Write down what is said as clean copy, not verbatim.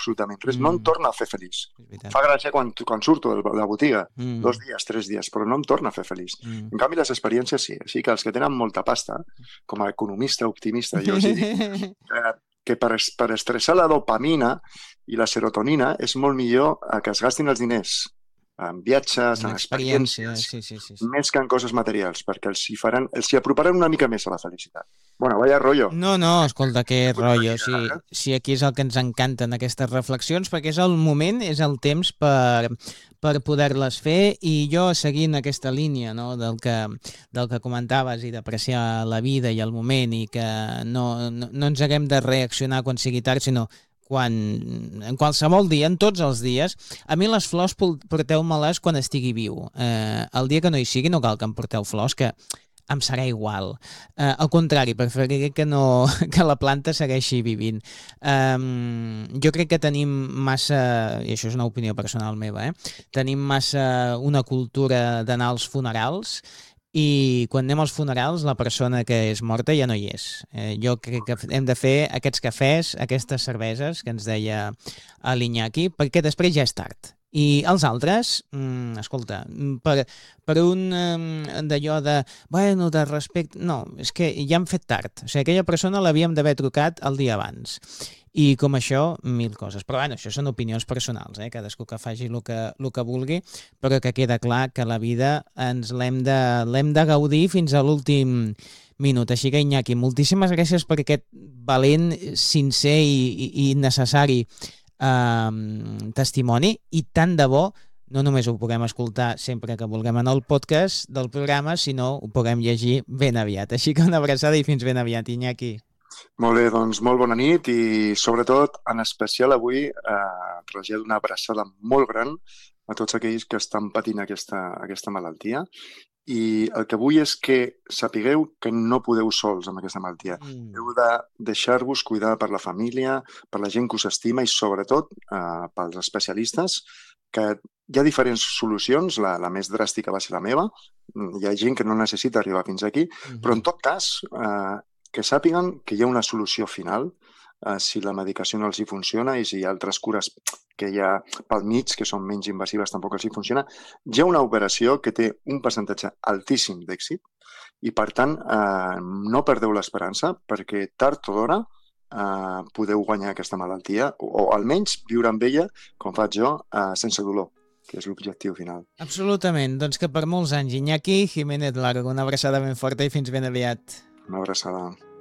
absolutament res, no em torna a fer feliç. És veritat. Fa gràcia quan surto de la botiga, 2 dies, 3 dies, però no em torna a fer feliç. En canvi, les experiències sí. Així que els que tenen molta pasta, com a economista optimista, jo els dic que per estressar la dopamina i la serotonina és molt millor que es gastin els diners en viatges, en experiències, més que en coses materials, perquè els hi aproparan una mica més a la felicitat. Bueno, vaya rotllo. No, escolta, que rotllo. Sí, aquí és el que ens encanten aquestes reflexions, perquè és el moment, és el temps per poder-les fer, i jo seguint aquesta línia, no, del que comentaves i d'apreciar la vida i el moment, i que no ens haguem de reaccionar quan sigui tard, sinó en qualsevol dia, en tots els dies. A mi les flors porteu-me-les quan estigui viu. El dia que no hi sigui no cal que em porteu flors, que em serà igual. Al contrari, preferiré que la planta segueixi vivint. Jo crec que tenim massa, i això és una opinió personal meva, tenim massa una cultura d'anar als funerals, i quan anem als funerals la persona que és morta ja no hi és. Jo crec que hem de fer aquests cafès, aquestes cerveses que ens deia l'Iñaki, perquè després ja és tard. I els altres, escolta, per un d'allò de respecte, no, és que ja han fet tard. O sigui, aquella persona l'havíem d'haver trucat el dia abans. I com això, 1000 coses. Però bueno, això són opinions personals, cadascú que faci el que vulgui, però que queda clar que la vida ens l'hem de gaudir fins a l'últim minut. Així que, Iñaki, moltíssimes gràcies per aquest valent, sincer i necessari testimoni, i tant de bo no només ho puguem escoltar sempre que vulguem en el podcast del programa, sinó ho puguem llegir ben aviat. Així que una abraçada i fins ben aviat, Iñaki. Molt bé, doncs molt bona nit, i sobretot, en especial avui, trasllado una abraçada molt gran a tots aquells que estan patint aquesta malaltia, i el que vull és que sapigueu que no podeu sols amb aquesta malaltia. Heu de deixar-vos cuidar per la família, per la gent que us estima, i sobretot pels especialistes, que hi ha diferents solucions. La més dràstica va ser la meva. Hi ha gent que no necessita arribar fins aquí, però en tot cas que sàpiguen que hi ha una solució final si la medicació no els hi funciona, i si hi ha altres cures que hi ha pel mig, que són menys invasives, tampoc els hi funciona. Hi ha una operació que té un percentatge altíssim d'èxit, i per tant no perdeu l'esperança, perquè tard o d'hora podeu guanyar aquesta malaltia, o almenys viure amb ella, com faig jo, sense dolor, que és l'objectiu final. Absolutament. Doncs que per molts anys, Iñaki Jiménez Largo, una abraçada ben forta i fins ben aviat. Una abraçada.